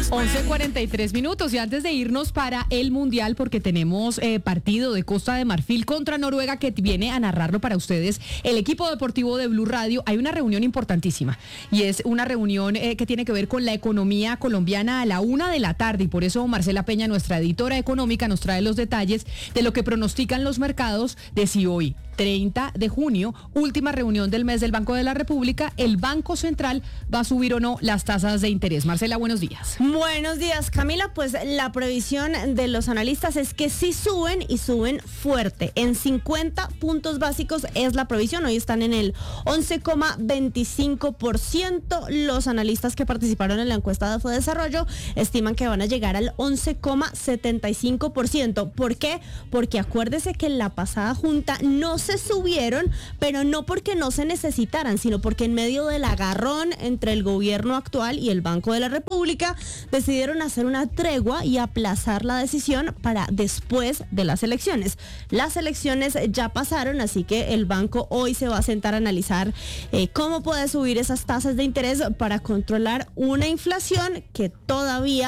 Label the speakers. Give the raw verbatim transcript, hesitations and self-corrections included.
Speaker 1: once cuarenta y tres minutos y antes de irnos para el Mundial, porque tenemos eh, partido de Costa de Marfil contra Noruega que viene a narrarlo para ustedes el equipo deportivo de Blue Radio, hay una reunión importantísima y es una reunión eh, que tiene que ver con la economía colombiana a la una de la tarde y por eso Marcela Peña, nuestra editora económica, nos trae los detalles de lo que pronostican los mercados de si hoy, treinta de junio, última reunión del mes del Banco de la República, el Banco Central va a subir o no las tasas de interés. Marcela, buenos días.
Speaker 2: Buenos días, Camila. Pues la previsión de los analistas es que sí suben y suben fuerte. En cincuenta puntos básicos es la previsión. Hoy están en el once coma veinticinco por ciento. Los analistas que participaron en la encuesta de Fedesarrollo estiman que van a llegar al once coma setenta y cinco por ciento. ¿Por qué? Porque acuérdese que en la pasada junta no se subieron, pero no porque no se necesitaran, sino porque en medio del agarrón entre el gobierno actual y el Banco de la República decidieron hacer una tregua y aplazar la decisión para después de las elecciones. Las elecciones ya pasaron, así que el banco hoy se va a sentar a analizar eh, cómo puede subir esas tasas de interés para controlar una inflación que todavía